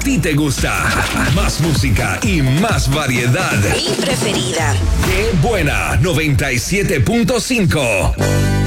ti te gusta. Más música y más variedad. Mi preferida. Qué buena 97.5.